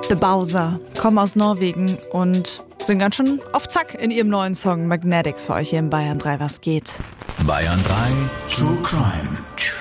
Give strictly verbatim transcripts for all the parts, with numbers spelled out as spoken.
The Bowser kommen aus Norwegen und sind ganz schön auf Zack in ihrem neuen Song Magnetic für euch hier in Bayern drei. Was geht? Bayern drei True Crime.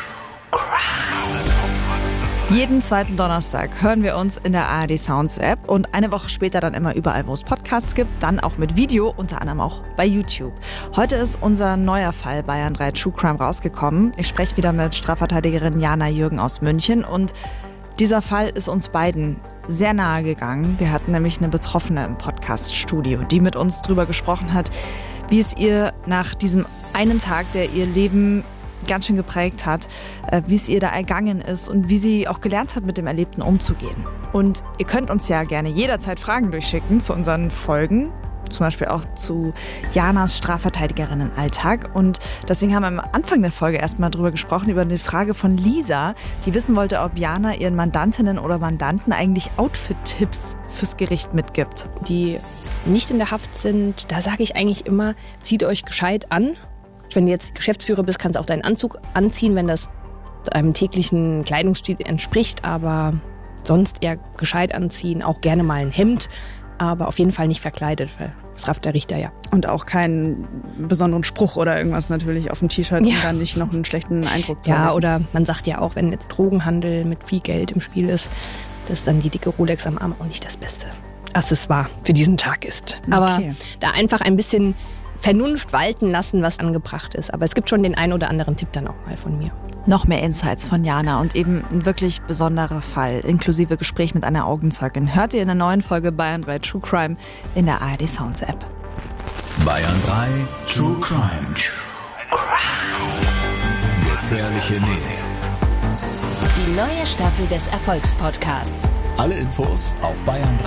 Jeden zweiten Donnerstag hören wir uns in der A R D Sounds App und eine Woche später dann immer überall, wo es Podcasts gibt, dann auch mit Video, unter anderem auch bei YouTube. Heute ist unser neuer Fall Bayern drei True Crime rausgekommen. Ich spreche wieder mit Strafverteidigerin Jana Jürgen aus München und dieser Fall ist uns beiden sehr nahe gegangen. Wir hatten nämlich eine Betroffene im Podcast-Studio, die mit uns drüber gesprochen hat, wie es ihr nach diesem einen Tag, der ihr Leben ganz schön geprägt hat, wie es ihr da ergangen ist und wie sie auch gelernt hat, mit dem Erlebten umzugehen. Und ihr könnt uns ja gerne jederzeit Fragen durchschicken zu unseren Folgen, zum Beispiel auch zu Janas Strafverteidigerinnen-Alltag. Und deswegen haben wir am Anfang der Folge erstmal drüber gesprochen, über eine Frage von Lisa, die wissen wollte, ob Jana ihren Mandantinnen oder Mandanten eigentlich Outfit-Tipps fürs Gericht mitgibt. Die nicht in der Haft sind, da sage ich eigentlich immer, zieht euch gescheit an. Wenn du jetzt Geschäftsführer bist, kannst du auch deinen Anzug anziehen, wenn das einem täglichen Kleidungsstil entspricht. Aber sonst eher gescheit anziehen, auch gerne mal ein Hemd, aber auf jeden Fall nicht verkleidet, weil das rafft der Richter ja. Und auch keinen besonderen Spruch oder irgendwas natürlich auf dem T-Shirt, ja, um dann nicht noch einen schlechten Eindruck zu haben. Ja, haben. oder man sagt ja auch, wenn jetzt Drogenhandel mit viel Geld im Spiel ist, dass dann die dicke Rolex am Arm auch nicht das beste Accessoire für diesen Tag ist. Aber okay, da einfach ein bisschen Vernunft walten lassen, was angebracht ist. Aber es gibt schon den einen oder anderen Tipp dann auch mal von mir. Noch mehr Insights von Jana und eben ein wirklich besonderer Fall, inklusive Gespräch mit einer Augenzeugin, hört ihr in der neuen Folge Bayern drei True Crime in der A R D Sounds App. Bayern drei True Crime. True Crime. Gefährliche Nähe. Die neue Staffel des Erfolgspodcasts. Alle Infos auf bayern drei.